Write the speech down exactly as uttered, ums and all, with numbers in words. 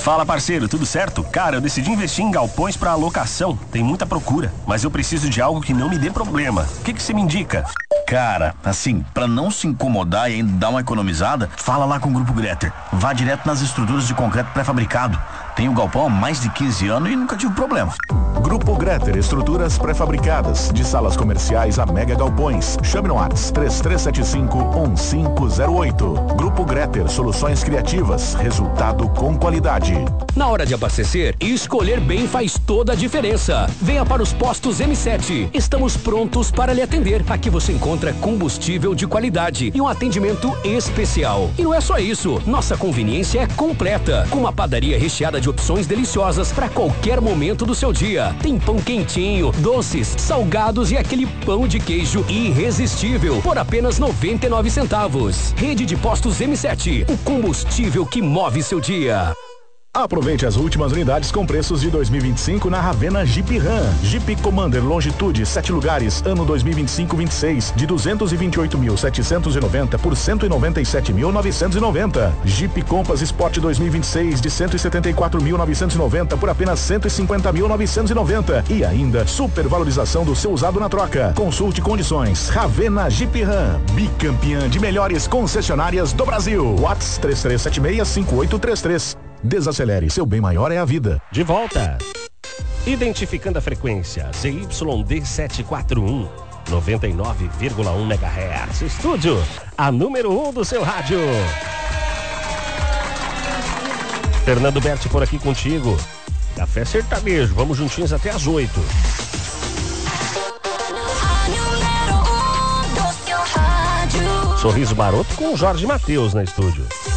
Fala, parceiro, tudo certo? Cara, eu decidi investir em galpões para alocação. Tem muita procura, mas eu preciso de algo que não me dê problema. O que que você me indica? Cara, assim, pra não se incomodar e ainda dar uma economizada, fala lá com o Grupo Greter. Vá direto nas estruturas de concreto pré-fabricado. Tenho o galpão há mais de quinze anos e nunca tive problema. Grupo Greter, estruturas pré-fabricadas, de salas comerciais a mega galpões. Chame no WhatsApp três três sete cinco, um cinco zero oito. Grupo Greter, soluções criativas, resultado com qualidade. Na hora de abastecer, escolher bem faz toda a diferença. Venha para os postos M sete. Estamos prontos para lhe atender. Aqui você encontra combustível de qualidade e um atendimento especial. E não é só isso, nossa conveniência é completa, com uma padaria recheada de opções deliciosas para qualquer momento do seu dia. Tem pão quentinho, doces, salgados e aquele pão de queijo irresistível por apenas noventa e nove centavos. Rede de Postos M sete, o combustível que move seu dia. Aproveite as últimas unidades com preços de dois mil e vinte e cinco na Ravena Jeep Ram. Jeep Commander Longitude, sete lugares, ano dois mil e vinte e cinco vinte e seis, de duzentos e vinte e oito mil setecentos e noventa por cento e noventa e sete mil novecentos e noventa. Jeep Compass Sport dois mil e vinte e seis, de cento e setenta e quatro mil novecentos e noventa por apenas cento e cinquenta mil novecentos e noventa. E ainda, supervalorização do seu usado na troca. Consulte condições. Ravena Jeep Ram, bicampeã de melhores concessionárias do Brasil. WhatsApp três três sete seis, cinco oito três três. Desacelere, seu bem maior é a vida. De volta. Identificando a frequência Z Y D setecentos e quarenta e um, noventa e nove vírgula um megahertz. Estúdio, a número um do seu rádio. Fernando Berti por aqui contigo. Café sertanejo, vamos juntinhos até as oito. Sorriso Maroto com o Jorge Mateus na estúdio.